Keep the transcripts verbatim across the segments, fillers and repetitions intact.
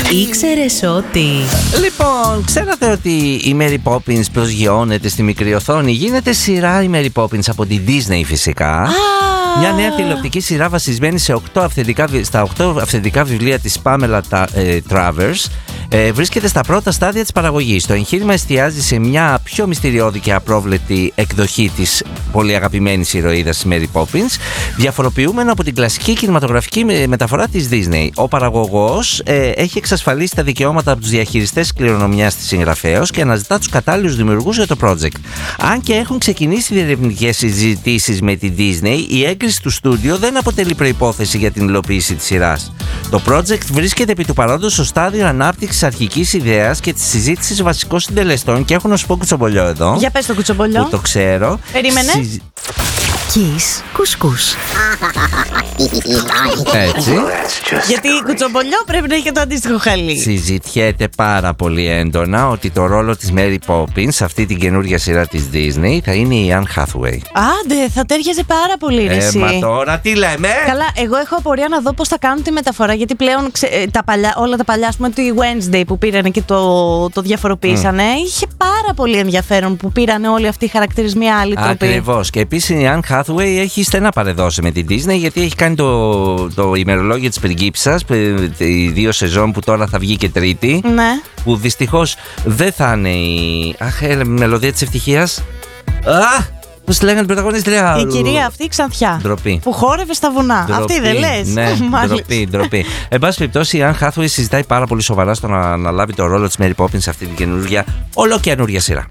Ήξερες ότι... Λοιπόν, ξέρατε ότι η Mary Poppins προσγειώνεται στη μικρή οθόνη? Γίνεται σειρά η Mary Poppins από τη Disney φυσικά. Ah. Μια νέα τηλεοπτική σειρά βασισμένη σε οκτώ αυθεντικά, στα οκτώ αυθεντικά βιβλία της Pamela Travers. Ε, βρίσκεται στα πρώτα στάδια της παραγωγής. Το εγχείρημα εστιάζει σε μια πιο μυστηριώδη και απρόβλεπτη εκδοχή της πολύ αγαπημένης ηρωίδας Mary Poppins, διαφοροποιούμενο από την κλασική κινηματογραφική μεταφορά της Disney. Ο παραγωγός ε, έχει εξασφαλίσει τα δικαιώματα από τους διαχειριστές κληρονομιάς της συγγραφέως και αναζητά τους κατάλληλους δημιουργούς για το project. Αν και έχουν ξεκινήσει διερευνητικές συζητήσεις με τη Disney, η έγκριση του στούντιο δεν αποτελεί προϋπόθεση για την υλοποίηση της σειράς. Το project βρίσκεται επί του παρόντος στο στάδιο ανάπτυξης της αρχικής ιδέας και της συζήτησης βασικών συντελεστών. Και έχω να σου πω κουτσομπολιό εδώ. Για πες το κουτσομπολιό. Που το ξέρω. Περίμενε. Συζη... Kiss κουσκούς. Έτσι. Γιατί κουτσομπολιό πρέπει να έχει και το αντίστοιχο χαλί. Συζητιέται πάρα πολύ έντονα ότι το ρόλο της Mary Poppins σε αυτή την καινούργια σειρά της Disney θα είναι η Anne Hathaway. Άντε, θα τέριαζε πάρα πολύ ρε εσύ. Ε, μα τώρα τι λέμε. Καλά, εγώ έχω απορία να δω πώς θα κάνουν τη μεταφορά. Γιατί πλέον ξε, τα παλιά, όλα τα παλιά, ας πούμε, τη Wednesday που πήρανε και το, το διαφοροποίησανε, mm. είχε πάρα πολύ ενδιαφέρον που πήρανε όλοι αυτοί οι χαρακτηρισμοί άλλη τροπή. Ακριβώς. Και επίσης η Anne Hathaway έχει στενά παρεδώσει με την Disney, γιατί έχει κάνει το, το ημερολόγιο της πριγκίψας, οι δύο σεζόν που τώρα θα βγει και τρίτη. Ναι. Που δυστυχώς δεν θα είναι η. Αχ, ε, μελωδία της ευτυχίας. Αχ! Πώς τη λέγανε την πρωταγωνίστρια? Η κυρία αυτή Ξανθιά. Ντροπή. Που χόρευε στα βουνά. Ντροπή. Αυτή δεν λες? Ναι, ντροπή, ντροπή. Εν πάση περιπτώσει, η Anne Hathaway συζητάει πάρα πολύ σοβαρά στο να αναλάβει το ρόλο της Mary Poppins σε αυτή την καινούργια, ολοκαινούργια σειρά.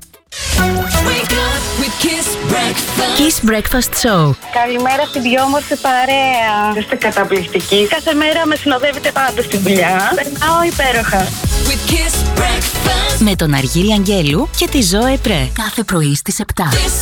Kiss Breakfast Show. Καλημέρα στην πιο όμορφη παρέα. Είστε καταπληκτικοί. Κάθε μέρα με συνοδεύετε πάντα στη δουλειά. Περνάω υπέροχα. Με τον Αργύρι Αγγέλου και τη Ζωέ Πρέ. Κάθε πρωί στις επτά.